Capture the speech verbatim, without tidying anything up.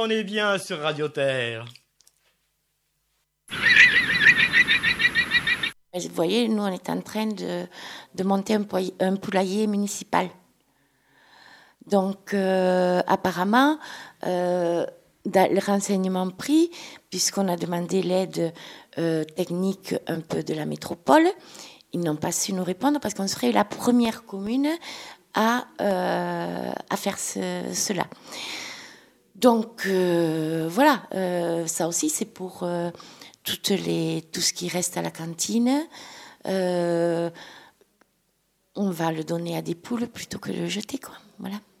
on est bien sur Radio Terre. Vous voyez, nous, on est en train de, de monter un, poy- un poulailler municipal. Donc, euh, apparemment, euh, dans les renseignements pris, puisqu'on a demandé l'aide euh, technique un peu de la métropole, ils n'ont pas su nous répondre parce qu'on serait la première commune à, euh, à faire ce, cela. Donc, euh, voilà, euh, ça aussi, c'est pour euh, toutes les, tout ce qui reste à la cantine. Euh, on va le donner à des poules plutôt que de le jeter, quoi. Voilà.